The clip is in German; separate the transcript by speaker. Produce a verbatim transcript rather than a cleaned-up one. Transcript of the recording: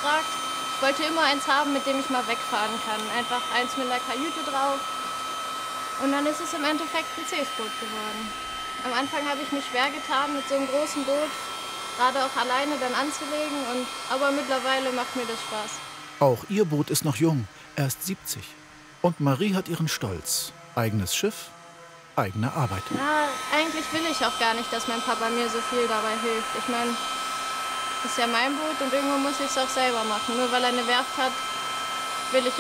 Speaker 1: gefragt. Ich wollte immer eins haben, mit dem ich mal wegfahren kann. Einfach eins mit einer Kajüte drauf. Und dann ist es im Endeffekt ein Seesboot geworden. Am Anfang habe ich mich schwer getan, mit so einem großen Boot gerade auch alleine dann anzulegen. Und, aber mittlerweile macht mir das Spaß.
Speaker 2: Auch ihr Boot ist noch jung, erst siebzig. Und Marie hat ihren Stolz. Eigenes Schiff, eigene Arbeit.
Speaker 1: Ja, eigentlich will ich auch gar nicht, dass mein Papa mir so viel dabei hilft. Ich meine, das ist ja mein Boot und irgendwo muss ich es auch selber machen. Nur weil er eine Werft hat, will ich